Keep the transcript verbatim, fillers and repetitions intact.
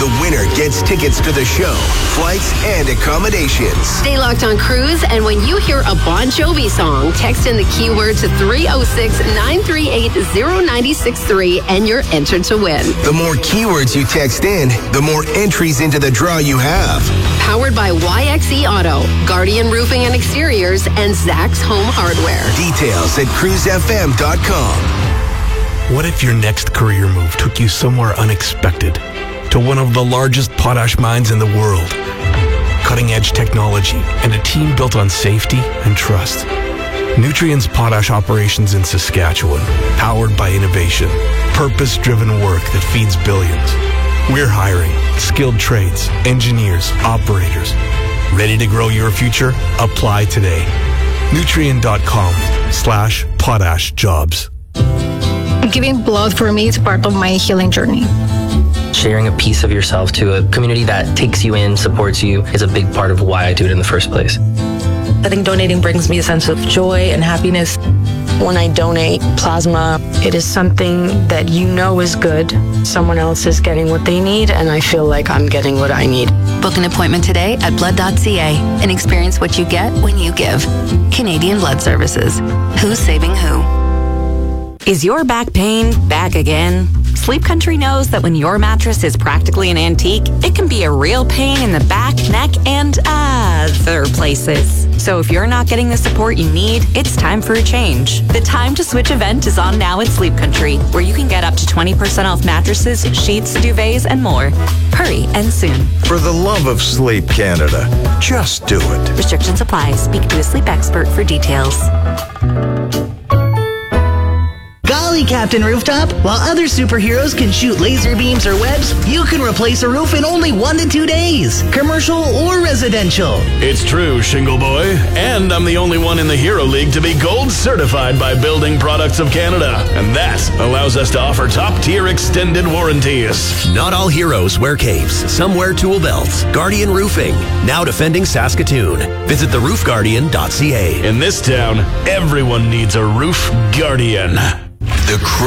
The winner gets tickets to the show, flights, and accommodations. Stay locked on Cruise, and when you hear a Bon Jovi song, text in the keyword to three oh six, nine three eight, oh nine six three and you're entered to win. The more keywords you text in, the more entries into the draw you have. Powered by Y X E Auto, Guardian Roofing and Exteriors, and Zach's Home Hardware. Details at cruise f m dot com. What if your next career move took you somewhere unexpected? To one of the largest potash mines in the world. Cutting-edge technology and a team built on safety and trust. Nutrien's potash operations in Saskatchewan, powered by innovation. Purpose-driven work that feeds billions. We're hiring skilled trades, engineers, operators. Ready to grow your future? Apply today. Nutrien.com slash potash jobs. Giving blood for me is part of my healing journey. Sharing a piece of yourself to a community that takes you in, supports you, is a big part of why I do it in the first place. I think donating brings me a sense of joy and happiness. When I donate plasma, it is something that you know is good. Someone else is getting what they need, and I feel like I'm getting what I need. Book an appointment today at blood dot c a and experience what you get when you give. Canadian Blood Services. Who's saving who? Is your back pain back again? Sleep Country knows that when your mattress is practically an antique, it can be a real pain in the back, neck, and other places. So if you're not getting the support you need, it's time for a change. The Time to Switch event is on now at Sleep Country, where you can get up to twenty percent off mattresses, sheets, duvets, and more. Hurry and soon. For the love of Sleep Canada, just do it. Restrictions apply. Speak to a sleep expert for details. Golly, Captain Rooftop, while other superheroes can shoot laser beams or webs, you can replace a roof in only one to two days, commercial or residential. It's true, Shingle Boy, and I'm the only one in the Hero League to be gold certified by Building Products of Canada, and that allows us to offer top-tier extended warranties. Not all heroes wear capes. Some wear tool belts. Guardian Roofing, now defending Saskatoon. Visit the roof guardian dot c a. In this town, everyone needs a Roof Guardian. The